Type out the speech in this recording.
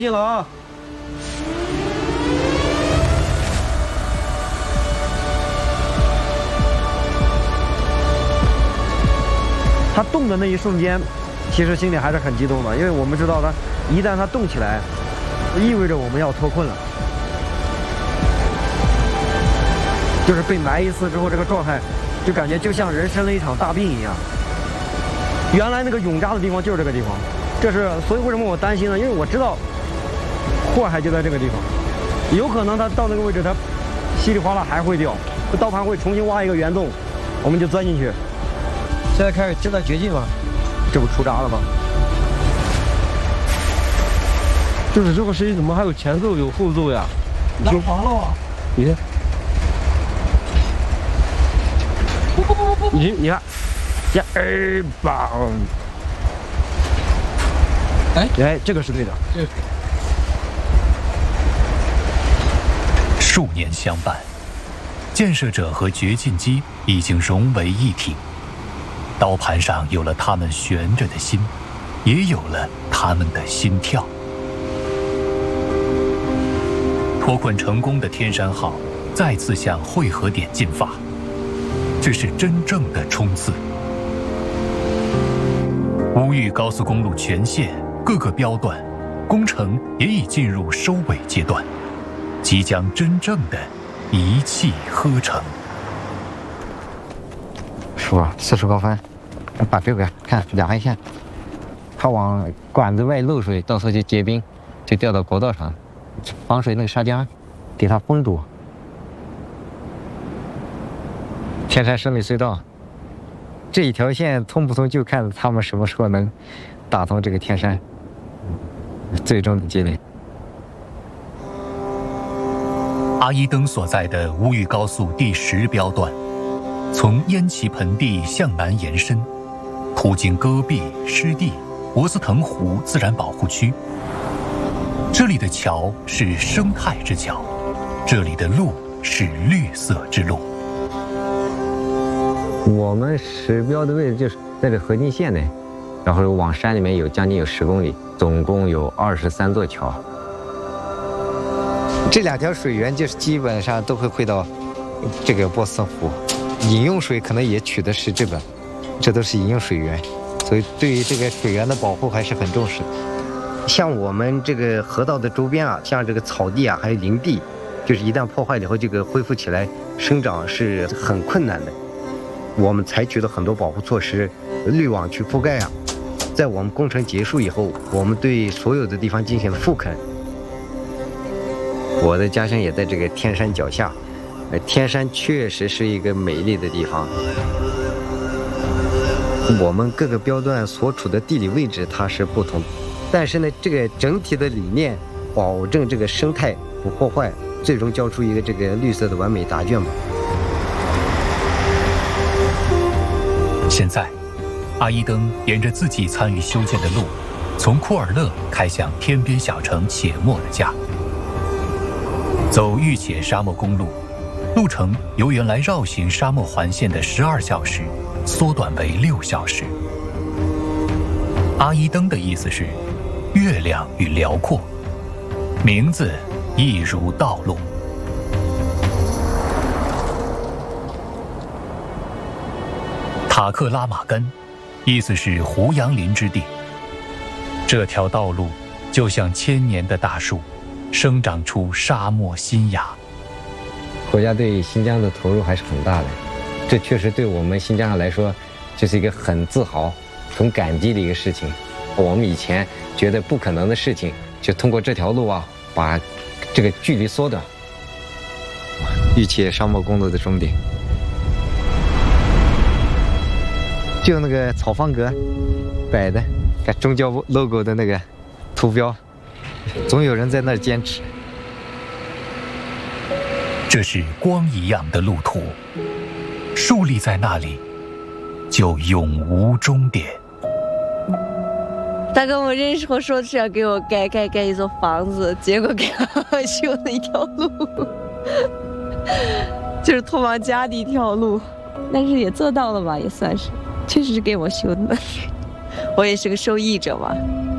进了啊！它动的那一瞬间，其实心里还是很激动的，因为我们知道它一旦它动起来，意味着我们要脱困了。就是被埋一次之后，这个状态就感觉就像人生了一场大病一样。原来那个永扎的地方就是这个地方，这是所以为什么我担心呢？因为我知道祸害就在这个地方，有可能它到那个位置，它稀里哗啦还会掉，刀盘会重新挖一个圆洞，我们就钻进去。现在开始正在绝境了，这不出闸了吗？ 就是这个声音怎么还有前奏有后奏呀？ 拉黄了啊！ 你看，你看，呀棒！ 哎，这个是对的。 数年相伴，建设者和掘进机已经融为一体。刀盘上有了他们悬着的心，也有了他们的心跳。脱困成功的天山号再次向汇合点进发，这是真正的冲刺。乌豫高速公路全线各个标段工程也已进入收尾阶段，即将真正的一气呵成。 说四处高分，把这个看两横线，它往管子外漏水，到时候就结冰，就掉到国道上，防水那个砂浆给它封住。天山生命隧道这一条线通不通，就看他们什么时候能打通这个天山最终的接连。 阿依登所在的乌豫高速第10标段，从烟岐盆地向南延伸，途经戈壁、湿地、博斯腾湖自然保护区。这里的桥是生态之桥，这里的路是绿色之路。 我们10标的位置就是在这河津县内，然后往山里面将近有10公里，总共有23座桥。这2条水源就是基本上都会汇到这个博斯腾湖，饮用水可能也取的是这个，这都是饮用水源，所以对于这个水源的保护还是很重视的。像我们这个河道的周边啊，像这个草地啊，还有林地，就是一旦破坏了以后，这个恢复起来生长是很困难的。我们采取了很多保护措施，滤网去覆盖啊。在我们工程结束以后，我们对所有的地方进行了复垦。我的家乡也在这个天山脚下，天山确实是一个美丽的地方。我们各个标段所处的地理位置它是不同，但是呢，这个整体的理念，保证这个生态不破坏，最终交出一个这个绿色的完美答卷吧。 现在，阿依登沿着自己参与修建的路，从库尔勒开向天边小城且末的家。走玉且沙漠公路，路程由原来绕行沙漠环线的12小时，缩短为6小时。阿依登的意思是月亮与辽阔，名字亦如道路。塔克拉玛干，意思是胡杨林之地。这条道路就像千年的大树，生长出沙漠新芽。 国家对新疆的投入还是很大的，这确实对我们新疆人来说，就是一个很自豪、很感激的一个事情。我们以前觉得不可能的事情，就通过这条路啊，把这个距离缩短。玉且沙漠公路的终点，就那个草方格摆的，看中交 logo 的那个图标，总有人在那儿坚持。 这是光一样的路途，树立在那里，就永无终点。 他跟我认识后说是要给我盖一座房子，结果给我修了一条路，就是通往家的一条路，但是也做到了吧，也算是，确实是给我修的。我也是个受益者嘛。